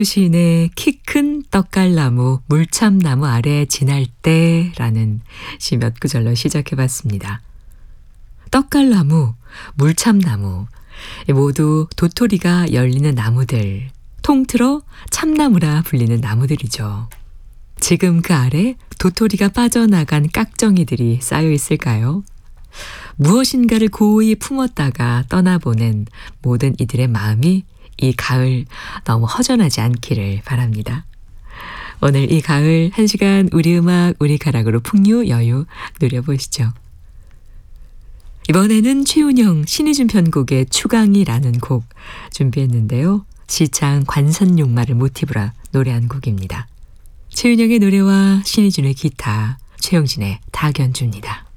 시인의 키 큰 떡갈나무 물참나무 아래 지날 때라는 시 몇 구절로 시작해봤습니다. 떡갈나무, 물참나무 모두 도토리가 열리는 나무들, 통틀어 참나무라 불리는 나무들이죠. 지금 그 아래 도토리가 빠져나간 깍정이들이 쌓여 있을까요? 무엇인가를 고이 품었다가 떠나보낸 모든 이들의 마음이 이 가을 너무 허전하지 않기를 바랍니다. 오늘 이 가을 1시간 우리 음악 우리 가락으로 풍류 여유 누려보시죠. 이번에는 최운영 신의준 편곡의 추강이라는 곡 준비했는데요. 시창 관선용마를 모티브로 노래한 곡입니다. 최운영의 노래와 신의준의 기타, 최영진의 다 견줍니다.